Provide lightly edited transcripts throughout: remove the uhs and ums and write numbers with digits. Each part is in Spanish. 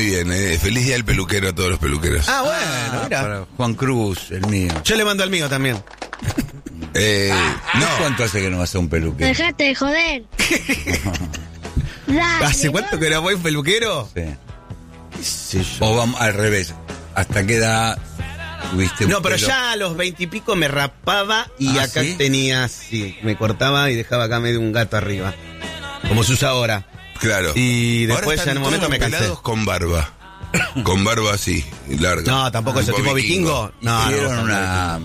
bien, feliz día del peluquero a todos los peluqueros. Ah, bueno, mira. Para Juan Cruz, el mío. Yo le mando al mío también. No, ¿Cuánto hace que no vas a un peluquero? Dejate de joder. Dale, ¿Hace cuánto que no voy a un peluquero? Sí. Sí, yo. O vamos al revés. ¿Hasta qué edad tuviste un No, pero pelo? ya a los 20 y pico me rapaba y ¿Ah, acá sí? tenía así, me cortaba y dejaba acá medio un gato arriba. Como se usa ahora. claro. Y Ahora después están ya en un momento todos me cansé. pelados con barba. Con barba así, larga. No, tampoco eso, tipo vikingo. No, Hicieron no, una...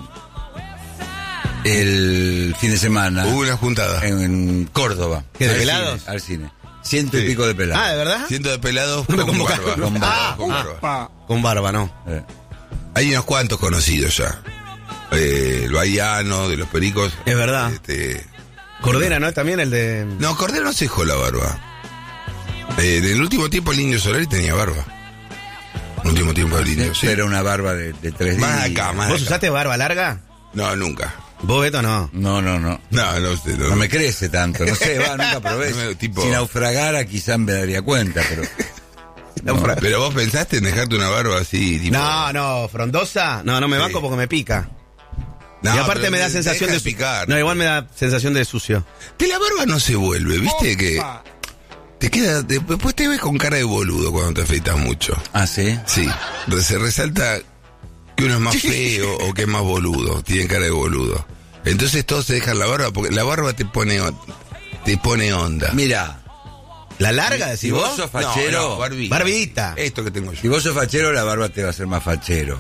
El fin de semana Hubo una juntada. en Córdoba. ¿Qué, de Al pelados? cine, al cine. 100 y Sí. pico de pelados. Ah, ¿de verdad? Cientos de pelados No me con convocaron. barba. Con barba. Ah, Con barba. Con barba, no. Hay unos cuantos conocidos ya. El Bahiano, de los Pericos. Es verdad. Cordera, ¿no? También el de... No, Cordero no se dejó la barba. En el último tiempo el Indio Solari tenía barba. El último tiempo el Indio, sí. Era una barba de 3 días. Más acá, más ¿Vos acá. usaste barba larga? No, nunca. ¿Vos, Beto, no? No. No sé. No me crece tanto. No sé, nunca probé. No me- tipo- Si naufragara quizás me daría cuenta, pero... Pero vos pensaste en dejarte una barba así, tipo... No, frondosa. No me Sí. banco porque me pica. No, y aparte pero me da te sensación deja de... picar. No, igual me da sensación de sucio. De la barba no se vuelve, ¿viste? Que te queda... Después te ves con cara de boludo cuando te afeitas mucho. ¿Ah, sí? Sí, se resalta que uno es más feo o que es más boludo, tiene cara de boludo. Entonces todos se dejan la barba porque la barba te pone onda. Mira, ¿La larga, si decís vos vos? sos fachero... No, barbita. Barbita. Esto que tengo Si yo. vos sos fachero, la barba te va a hacer más fachero.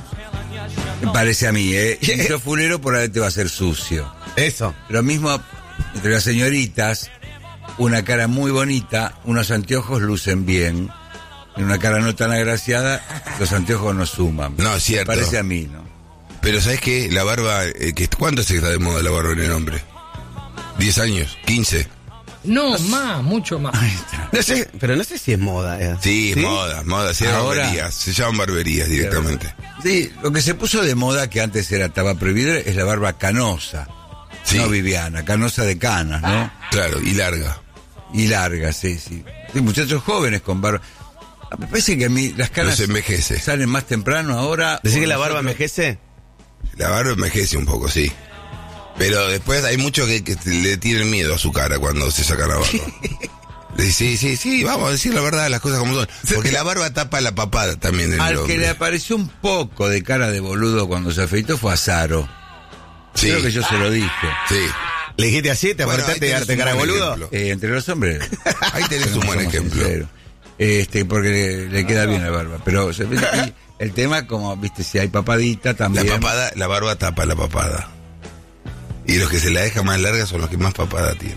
Me parece a mí, ¿eh? Si sos fulero, por ahí te va a hacer sucio. Eso. Lo mismo entre las señoritas, una cara muy bonita, unos anteojos lucen bien. En una cara no tan agraciada, los anteojos no suman. No, es cierto. Me parece a mí, ¿no? Pero ¿sabes qué? La barba, ¿cuánto se está de moda la barba en el hombre? 10 años, 15. No, más, mucho más. No sé, pero no sé si es moda. Sí, moda, sí, Ahora- barberías, se llaman barberías directamente. Sí, lo que se puso de moda, que antes estaba prohibido, es la barba canosa. Sí. No Viviana, canosa de canas, ¿no? Claro, y larga. Y larga, sí. Sí, muchachos jóvenes con barba. Me parece que a mí las canas No se envejece. salen más temprano ahora. ¿Decís o que la barba nosotros- envejece? La barba envejece un poco, sí. Pero después hay muchos que le tienen miedo a su cara cuando se saca la barba. Le dice, sí, vamos a decir la verdad, las cosas como son. Porque la barba tapa la papada también del Al hombre. que le apareció un poco de cara de boludo cuando se afeitó fue a Zaro. Sí, Creo que yo se lo dije. sí. ¿Le dijiste así? ¿Te Bueno, apartaste ahí de tenés darte un cara de buen boludo? ejemplo. Entre los hombres. Ahí tenés un buen Somos ejemplo. sinceros. Porque le queda bien la barba. Pero y el tema, como viste, si hay papadita también. La barba tapa la papada. Y los que se la dejan más larga son los que más papada tienen.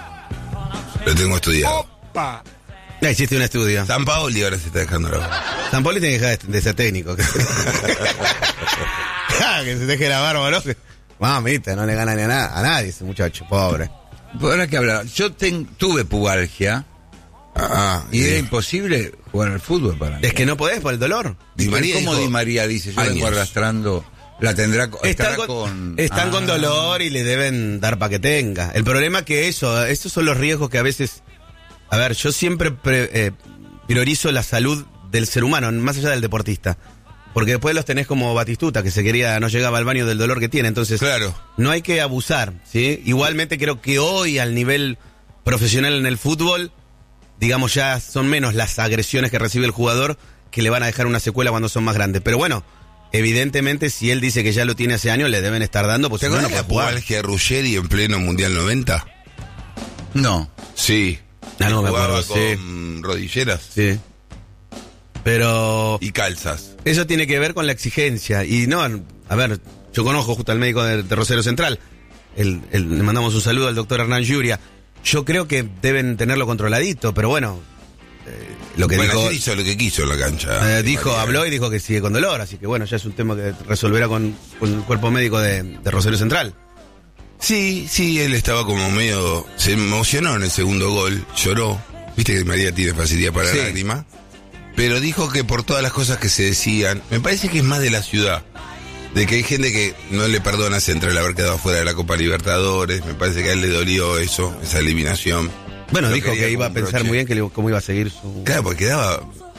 Lo tengo estudiado. Ya hiciste un estudio. San Paoli ahora se está dejando la barba. San Poli tiene que dejar de ser técnico. Que se deje la barba, ¿no? Mamita, no le gana ni a nadie ese muchacho, pobre. Ahora que hablar, yo tuve pubalgia y era sí. imposible jugar al fútbol para mí. Es que no podés por el dolor. Di María ¿Cómo dijo Di María dice? Yo años. vengo arrastrando. La tendrá Están estará con Ah. dolor y le deben dar para que tenga. El problema que esos son los riesgos que a veces... A ver, yo siempre priorizo la salud del ser humano, más allá del deportista. Porque después los tenés como Batistuta, que no llegaba al baño del dolor que tiene. Entonces, Claro. no hay que abusar, ¿sí? Igualmente creo que hoy, al nivel profesional en el fútbol, digamos, ya son menos las agresiones que recibe el jugador que le van a dejar una secuela cuando son más grandes. Pero bueno, evidentemente, si él dice que ya lo tiene hace años, le deben estar dando, pues ¿Te si no, no acuerdas puede la jugar. pubalgia de Ruggeri en pleno Mundial 90? No. Sí. No me Jugaba acuerdo, con rodilleras Sí. Pero y calzas. eso tiene que ver con la exigencia. Y no, a ver, yo conozco justo al médico de Rosario Central. Le mandamos un saludo al doctor Hernán Lluria. Yo creo que deben tenerlo controladito, pero bueno, lo que Bueno, dijo... ayer hizo lo que quiso en la cancha. habló y dijo que sigue con dolor, así que bueno, ya es un tema que resolverá con el cuerpo médico de Rosario Central. Sí, él estaba como medio... Se emocionó en el segundo gol, lloró. Viste que María tiene facilidad para Sí. la lágrima. Pero dijo que por todas las cosas que se decían, me parece que es más de la ciudad. De que hay gente que no le perdona a Central haber quedado fuera de la Copa Libertadores. Me parece que a él le dolió eso, esa eliminación. Bueno, Lo dijo quería que iba a como un pensar broche. muy bien cómo iba a seguir su... Claro, porque